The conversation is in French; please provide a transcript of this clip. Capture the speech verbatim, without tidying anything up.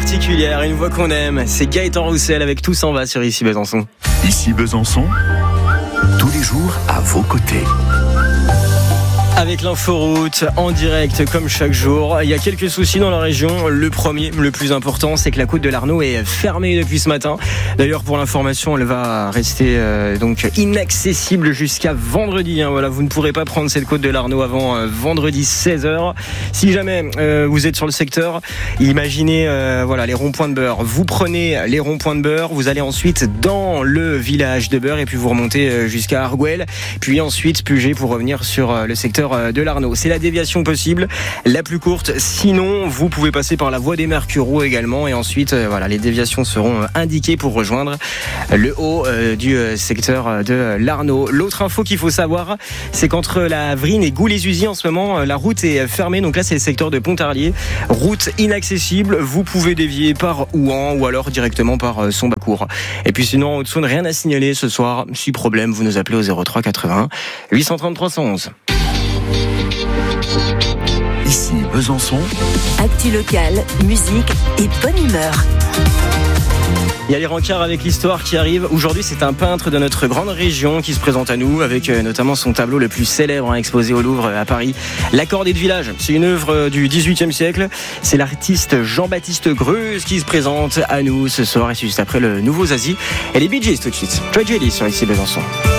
particulière, une voix qu'on aime. C'est Gaëtan Roussel avec Tout s'en va sur Ici Besançon. Ici Besançon, tous les jours à vos côtés. Avec l'inforoute en direct comme chaque jour. Il y a quelques soucis dans la région. Le premier, le plus important, c'est que la côte de l'Arnaud est fermée depuis ce matin. D'ailleurs, pour l'information, elle va rester euh, donc inaccessible jusqu'à vendredi. Hein. Voilà, vous ne pourrez pas prendre cette côte de l'Arnaud avant euh, vendredi seize heures. Si jamais euh, vous êtes sur le secteur, imaginez euh, voilà les ronds-points de Beurre. Vous prenez les ronds-points de Beurre, vous allez ensuite dans le village de Beurre et puis vous remontez euh, jusqu'à Arguel, puis ensuite Puget pour revenir sur euh, le secteur de l'Arnaud. C'est la déviation possible, la plus courte. Sinon, vous pouvez passer par la voie des Mercureaux également et ensuite, euh, voilà, les déviations seront indiquées pour rejoindre le haut euh, du euh, secteur de l'Arnaud. L'autre info qu'il faut savoir, c'est qu'entre la Vrine et Goules-les-Usiers en ce moment, la route est fermée. Donc là, c'est le secteur de Pontarlier. Route inaccessible. Vous pouvez dévier par Ouan ou alors directement par euh, Sombacourt. Et puis sinon, en Haute-Saône, rien à signaler ce soir. Si problème, vous nous appelez au zéro trois quatre-vingts huit cent trente trois cent onze. Ici Besançon. Actu locale, musique et bonne humeur. Il y a les rencarts avec l'histoire qui arrive. Aujourd'hui, c'est un peintre de notre grande région qui se présente à nous avec notamment son tableau le plus célèbre hein, exposé au Louvre à Paris. L'accordé de village. C'est une œuvre du dix-huitième siècle. C'est l'artiste Jean-Baptiste Greuze qui se présente à nous ce soir et c'est juste après le nouveau Zazie. Et les Bee Gees tout de suite. Tragedy sur Ici Besançon.